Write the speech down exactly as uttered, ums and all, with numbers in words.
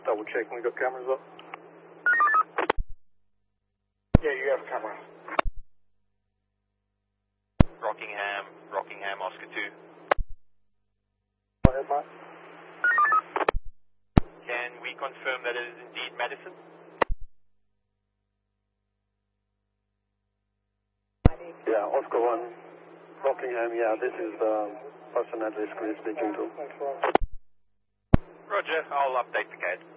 double checking, we got cameras up. Yeah, you have cameras. Rockingham, Rockingham, Oscar two. Go ahead, Mike. Can we confirm that it is indeed Madison? Yeah, Oscar one, Rockingham, yeah, this is the person at risk we're speaking to. Roger, I'll update the gate.